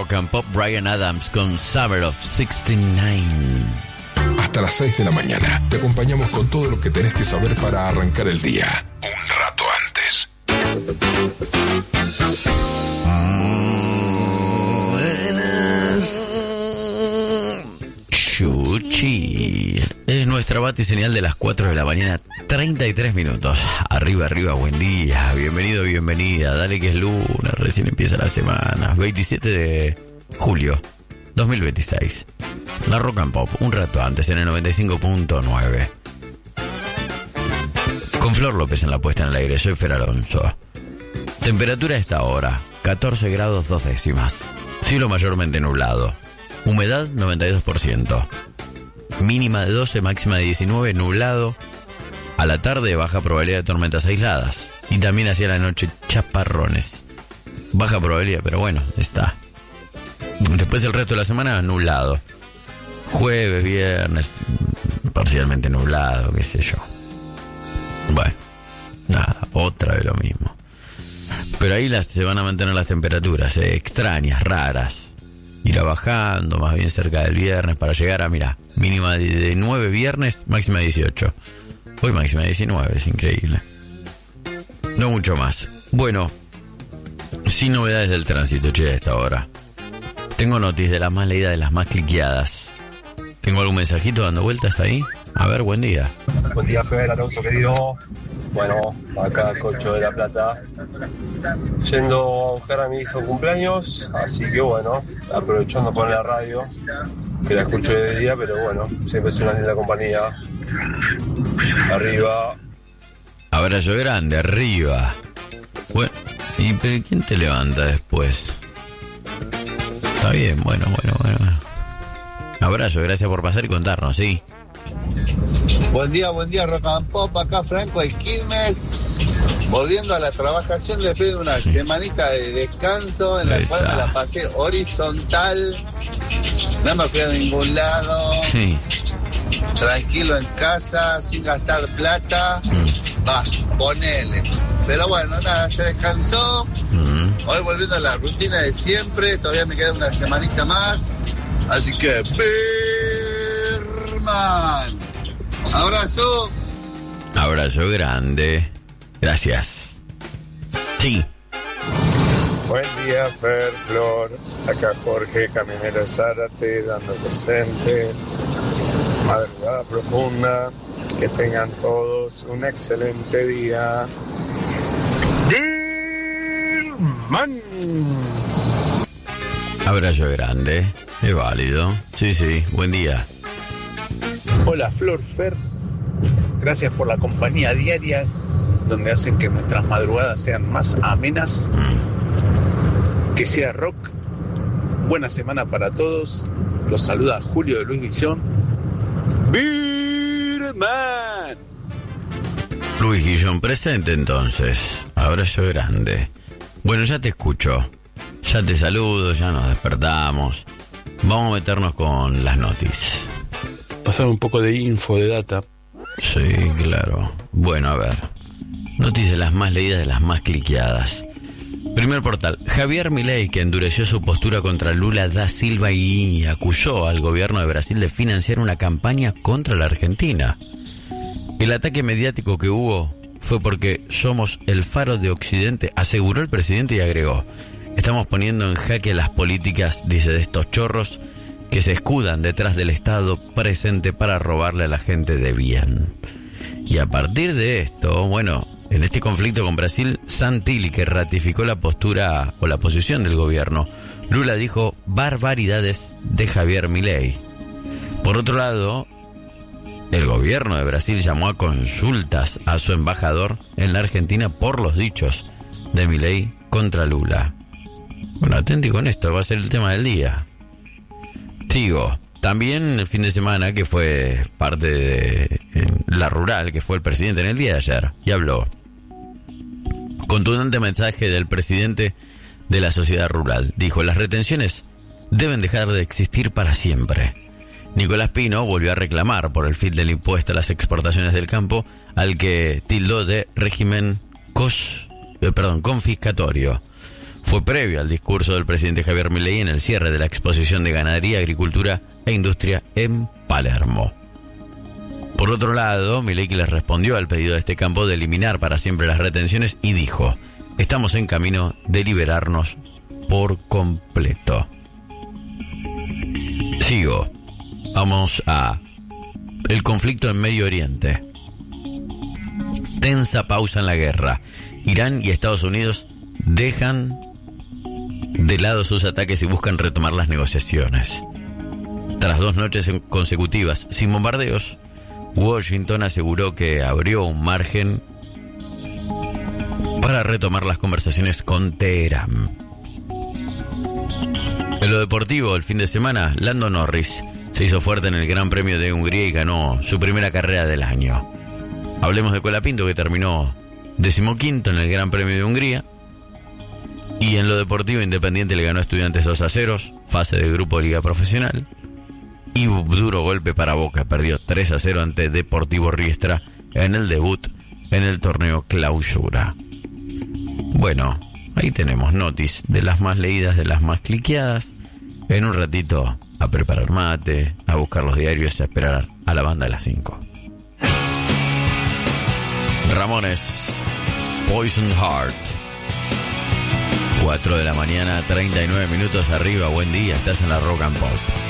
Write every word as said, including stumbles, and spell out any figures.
Rock and Pop, Bryan Adams con Summer of sesenta y nueve. Hasta las seis de la mañana te acompañamos con todo lo que tenés que saber para arrancar el día un rato antes. Buenas. Chuchi. Es nuestra batiseñal de las cuatro de la mañana, treinta y tres minutos. Arriba, arriba, buen día. Bienvenido, bienvenida. Dale que es lunes, recién empieza la semana. veintisiete de julio dos mil veintiséis. La Rock and Pop, un rato antes, en el noventa y cinco punto nueve. Con Flor López en la puesta en el aire, soy Fer Alonso. Temperatura a esta hora, catorce grados dos décimas. Cielo mayormente nublado. Humedad noventa y dos por ciento. Mínima de doce, máxima de diecinueve, nublado. A la tarde baja probabilidad de tormentas aisladas. Y también hacia la noche chaparrones. Baja probabilidad, pero bueno, está. Después el resto de la semana nublado. Jueves, viernes, parcialmente nublado, qué sé yo. Bueno, nada, otra vez lo mismo. Pero ahí las, se van a mantener las temperaturas eh, extrañas, raras. Irá bajando, más bien cerca del viernes, para llegar a, mira, mínima de diecinueve viernes, máxima de dieciocho. Hoy máxima de diecinueve, es increíble. No mucho más. Bueno, sin novedades del tránsito, che, a esta hora. Tengo noticias de las más leídas, de las más cliqueadas. ¿Tengo algún mensajito dando vueltas ahí? A ver, buen día. Buen día, Fer, Alonso querido. Bueno, acá Cocho de la Plata, yendo a buscar a mi hijo en cumpleaños, así que bueno, aprovechando con la radio, que la escucho de día, pero bueno, siempre es una linda compañía. Arriba. Abrazo grande, arriba. Bueno, ¿y pero quién te levanta después? Está bien, bueno, bueno, bueno. Abrazo, gracias por pasar y contarnos, ¿sí? Buen día, buen día, Rock and Pop, acá Franco de Quilmes, volviendo a la trabajación después de una sí. semanita de descanso en la Esa. cual me la pasé horizontal, no me fui a ningún lado, sí. tranquilo en casa, sin gastar plata, mm. va, ponele. Pero bueno, nada, se descansó, mm. hoy volviendo a la rutina de siempre, todavía me queda una semanita más, así que Berman. Abrazo. Abrazo grande. Gracias. Sí. Buen día, Fer, Flor. Acá Jorge, camionero de Zárate, dando presente. Madrugada profunda. Que tengan todos un excelente día. Birman. Abrazo grande. Es válido. Sí, sí. Buen día. Hola Flor, Fer, gracias por la compañía diaria donde hacen que nuestras madrugadas sean más amenas, que sea rock. Buena semana para todos, los saluda Julio de Luis Guillón. Birman. Luis Guillón presente entonces, abrazo grande. Bueno, ya te escucho, ya te saludo, ya nos despertamos, vamos a meternos con las noticias. Pasar un poco de info, de data. Sí, claro. Bueno, a ver. Noticias de las más leídas, de las más cliqueadas. Primer portal. Javier Milei, que endureció su postura contra Lula da Silva y acusó al gobierno de Brasil de financiar una campaña contra la Argentina. El ataque mediático que hubo fue porque somos el faro de Occidente, aseguró el presidente y agregó: estamos poniendo en jaque las políticas, dice, de estos chorros que se escudan detrás del Estado presente para robarle a la gente de bien. Y a partir de esto, bueno, en este conflicto con Brasil, Santilli, que ratificó la postura o la posición del gobierno, Lula dijo barbaridades de Javier Milei. Por otro lado, el gobierno de Brasil llamó a consultas a su embajador en la Argentina por los dichos de Milei contra Lula. Bueno, atenti con esto, va a ser el tema del día. Sigo. También el fin de semana, que fue parte de La Rural, que fue el presidente en el día de ayer, y habló. Contundente mensaje del presidente de la sociedad rural. Dijo: las retenciones deben dejar de existir para siempre. Nicolás Pino volvió a reclamar por el fin del impuesto a las exportaciones del campo, al que tildó de régimen cos, eh, perdón, confiscatorio. fue previo al discurso del presidente Javier Milei en el cierre de la exposición de ganadería, agricultura e industria en Palermo. Por otro lado, Milei les respondió al pedido de este campo de eliminar para siempre las retenciones y dijo: estamos en camino de liberarnos por completo. Sigo. Vamos a el conflicto en Medio Oriente. Tensa pausa en la guerra. Irán y Estados Unidos dejan de lado sus ataques y buscan retomar las negociaciones. Tras dos noches consecutivas sin bombardeos, Washington aseguró que abrió un margen para retomar las conversaciones con Teherán. En lo deportivo, el fin de semana, Lando Norris se hizo fuerte en el Gran Premio de Hungría y ganó su primera carrera del año. Hablemos de Colapinto, que terminó decimoquinto en el Gran Premio de Hungría. Y en lo deportivo, Independiente le ganó a Estudiantes dos a cero, fase de grupo de Liga Profesional. Y duro golpe para Boca, perdió tres a cero ante Deportivo Riestra en el debut en el torneo Clausura. Bueno, ahí tenemos notis de las más leídas, de las más cliqueadas. En un ratito a preparar mate, a buscar los diarios y a esperar a la banda de las cinco. Ramones, Poison Heart. cuatro de la mañana, treinta y nueve minutos arriba. Buen día, estás en la Rock and Pop.